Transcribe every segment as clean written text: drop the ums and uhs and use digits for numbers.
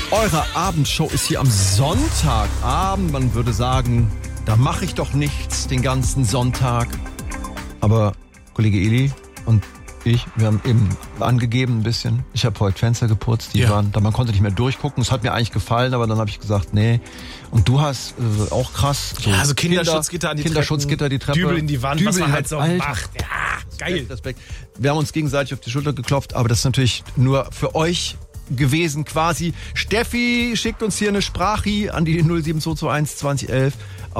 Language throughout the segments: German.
Eure Abendshow ist hier am Sonntagabend. Man würde sagen, da mache ich doch nichts den ganzen Sonntag. Aber Kollege Eli und ich, wir haben eben angegeben ein bisschen. Ich habe heute Fenster geputzt, die waren, man konnte nicht mehr durchgucken. Es hat mir eigentlich gefallen, aber dann habe ich gesagt, nee. Und du hast auch krass. So also Kinderschutzgitter an die Kinderschutzgitter, die Treppe. Dübel in die Wand, was man halt so macht. Ja, geil. Respekt. Wir haben uns gegenseitig auf die Schulter geklopft, aber das ist natürlich nur für euch gewesen quasi. Steffi schickt uns hier eine Sprachi an die 07221 2011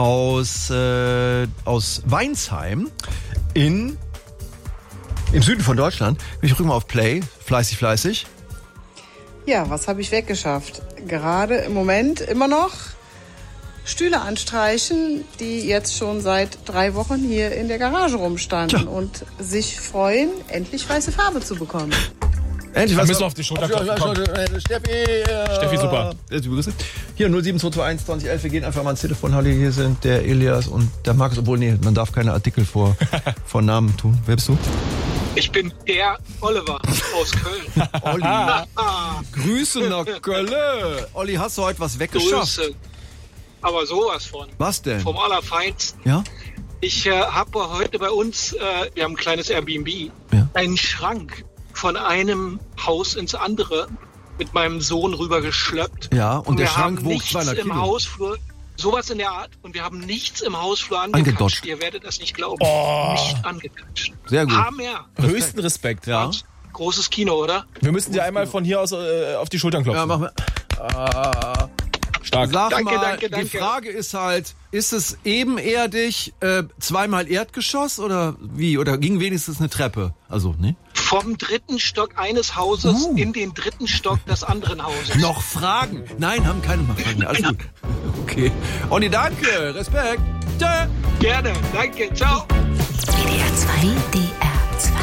aus Weinsheim im Süden von Deutschland. Ich rück mal auf Play. Fleißig. Ja, was habe ich weggeschafft? Gerade im Moment immer noch Stühle anstreichen, die jetzt schon seit 3 Wochen hier in der Garage rumstanden und sich freuen, endlich weiße Farbe zu bekommen. Endlich was. Müssen wir auf die Schulter klopfen. Steffi, super. Hier 07221 2011. Wir gehen einfach mal ans Telefon. Hallo, hier sind der Elias und der Markus. Obwohl, nee, man darf keine Artikel vor Namen tun. Wer bist du? Ich bin der Oliver aus Köln. Olli. Grüße nach Köln. Olli, hast du heute was weggeschafft? Grüße. Aber sowas von. Was denn? Vom Allerfeinsten. Ja? Ich habe heute bei uns, wir haben ein kleines Airbnb, einen Schrank von einem Haus ins andere mit meinem Sohn rübergeschleppt. Ja, und der Schrank wog nichts 200 Kilo. Im Hausflur, sowas in der Art. Und wir haben nichts im Hausflur angekatscht. Ihr werdet das nicht glauben. Nicht angekatscht. Sehr gut. Höchsten Respekt. Ja. Großes Kino, oder? Wir müssen dir einmal von hier aus auf die Schultern klopfen. Ja, machen wir. Stark. Sag mal, die Frage ist halt, ist es ebenerdig, zweimal Erdgeschoss oder wie? Oder ging wenigstens eine Treppe? Also, ne? Vom 3. Stock eines Hauses in den 3. Stock des anderen Hauses. Noch Fragen? Nein, haben keine Fragen mehr. Alles gut. Okay. Olli, danke. Respekt. Tschö. Gerne. Danke. Ciao. WDR 2 DR